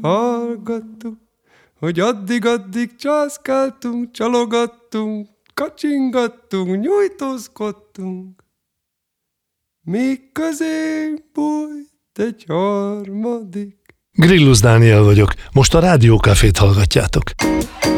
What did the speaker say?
hallgattuk, hogy addig-addig császkáltunk, csalogattunk, kacsingattunk, nyújtózkodtunk. Míg közénk bújt egy harmadik. Grillus Dániel vagyok, most a Rádiókafét hallgatjátok.